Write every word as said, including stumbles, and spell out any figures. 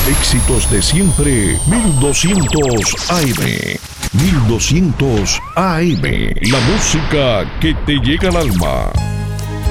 Éxitos de siempre, mil doscientos A M. mil doscientos A M. La música que te llega al alma.